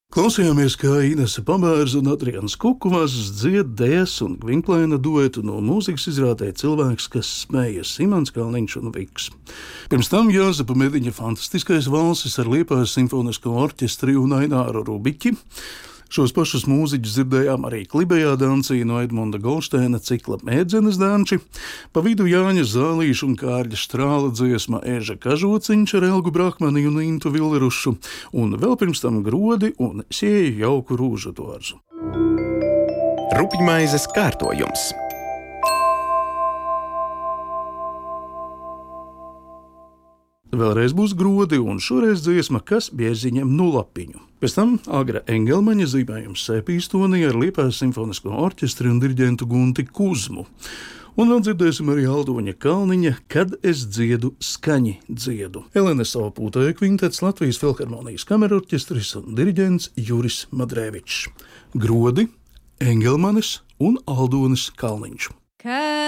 Klausījāmies, kā Inese Pabērza un Adrians Kukuvazs dzied Dēs un Gvinplēna duetu no mūzikas izrādē Cilvēks, kas smējas, Imants Kalniņš un Viks. Pirms tam Jāzepa Mediņa fantastiskais valsis ar Liepājas simfonisko orķestri un Aināru Rubiķi. Šos pašus mūziķus dzirdējām arī klibējā dancī no Edmunda Golšteina cikla Mēdzenes danči, pa vidu Jāņa Zālīša un Kārļa Štrāla dziesma Eža Kažociņš ar Elgu Brakmani un Intu Villerušu, un vēl pirms tam Grodi un Sieju jauku rūžu dārzu. Rupjmaizes kārtojums. Vēlreiz būs Grodi, un šoreiz dziesma Kas bieziņam nu lapiņu. Pēc tam Agra Engelmaņa zīmējums Sēpīstonī ar Liepājas simfonisko orķestri un diriģentu Gunti Kuzmu. Un vēl dzirdēsim arī Aldoņa Kalniņa Kad es dziedu, skaņi dziedu. Elene Savapūtēja kvintets, Latvijas Filharmonijas kamerorķestris un diriģents Juris Madrēvičs. Grodi, Engelmanis un Aldonis Kalniņš.